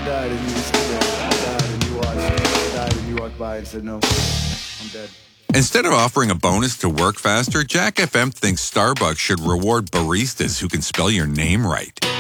died and you were still there. I died and you watched. I died and you walked by and said, no, I'm dead. Instead of offering a bonus to work faster, Jack FM thinks Starbucks should reward baristas who can spell your name right.